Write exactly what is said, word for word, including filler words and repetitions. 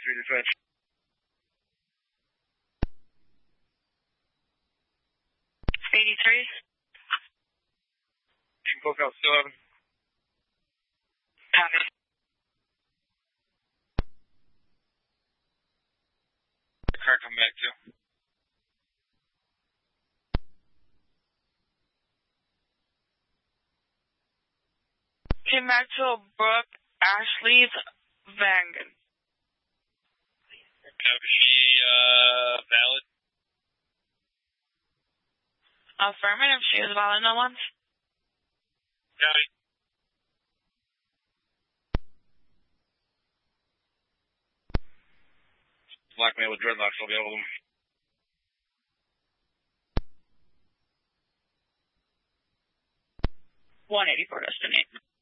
eighty-three dispatch. eighty-three. You can book out C eleven. Copy. The car come back too. Came back to Brooke Ashley's Vangan. Is she uh, valid? Affirmative, she is valid, no one's. Got it. Black man with dreadlocks, I'll be able to. one eighty-four destination.